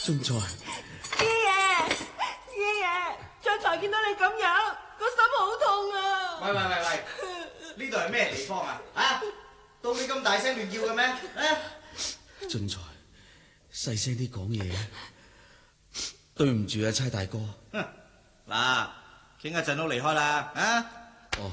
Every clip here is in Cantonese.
俊才， 姨爺，俊才見到你咁樣，個心好痛啊！ 喂，呢度係咩地方啊？啊，到你咁大聲亂叫嘅咩？啊！ 俊才，細聲啲講嘢。對唔住啊，差大哥。 嗱，傾一陣都離開啦，啊！ 哦，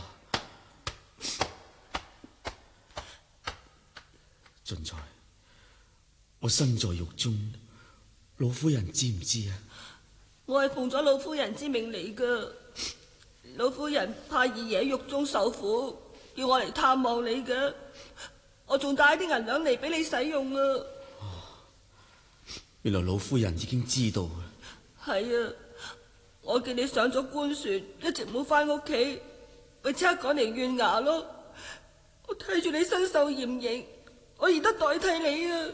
俊才，我身在獄中，老夫人知唔知啊？ 我係奉咗老夫人之命嚟噶，老夫人怕二爺喺獄中受苦，叫我嚟探望你嘅。我仲帶啲銀兩嚟俾你使用啊！ 哦，原來老夫人已經知道啦。 係啊，我見你上咗官船，一直冇翻屋企，咪即刻趕嚟縣衙咯。我睇住你身受嚴刑，我而得代替你啊！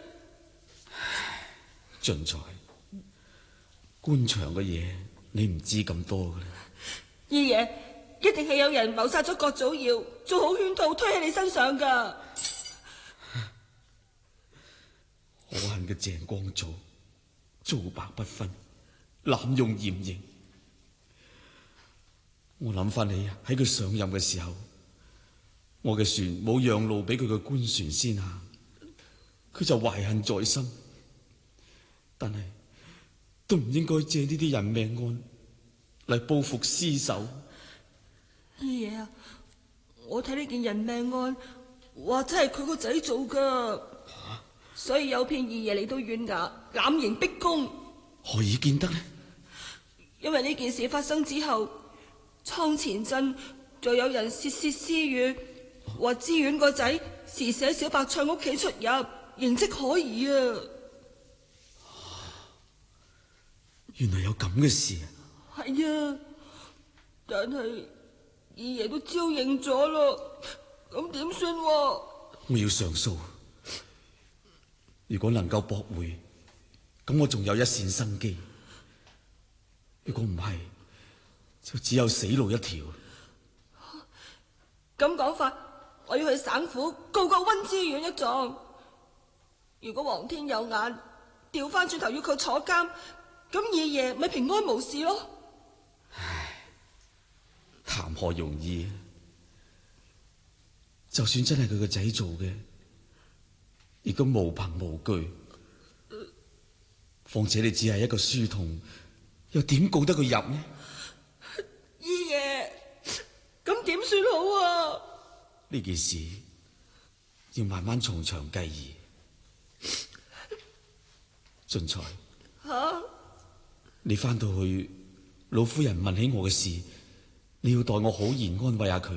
俊才，官場嘅嘢你唔知咁多噶啦。 二爺，一定係有人謀殺咗郭祖堯，做好圈套推喺你身上噶。 可恨嘅鄭光祖，皂白不分，濫用嚴刑。我諗翻起喺佢上任嘅時候，我嘅船冇讓路俾佢嘅官船先行，佢就懷恨在心。但係都唔應該借呢啲人命案嚟報復屍首。 二爺啊，我睇呢件人命案，或者係佢個仔做噶。所以有騙二爺嚟到縣衙濫刑逼供。 何以見得呢？ 因為呢件事發生之後，倉前鎮就有人竊竊私語，話知縣個仔時時喺小白菜屋企出入，形迹可疑啊！ 原來有咁嘅事啊！ 係啊，但係二爺都招認咗咯，咁點算？ 我要上訴。如果能夠駁回，咁我仲有一線生機；如果唔係，就只有死路一條。 咁講法，我要去省府告個溫知縣一狀。如果皇天有眼，調翻轉頭要佢坐監，咁二爺咪平安無事咯。 唉，談何容易啊！就算真係佢個仔做嘅，亦都無憑無據。況且你只係一個書童，又點告得佢入呢？ 二爺，咁點算好啊？ 呢件事要慢慢從長計議。俊才，你翻到去，老夫人問起我嘅事，你要待我好言安慰下佢。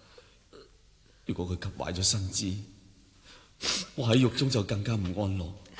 如果佢急壞咗身子，我喺獄中就更加唔安樂。